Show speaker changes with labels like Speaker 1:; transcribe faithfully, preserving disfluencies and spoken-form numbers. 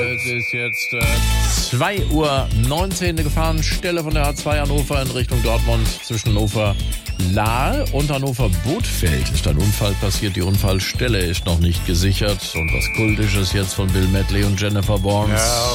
Speaker 1: Es ist jetzt äh, zwei Uhr neunzehn, eine Gefahrenstelle von der A zwei Hannover in Richtung Dortmund zwischen Hannover-Lahe und Hannover-Bothfeld ist ein Unfall passiert. Die Unfallstelle ist noch nicht gesichert und was Kultisches jetzt von Bill Medley und Jennifer Barnes.
Speaker 2: Ja.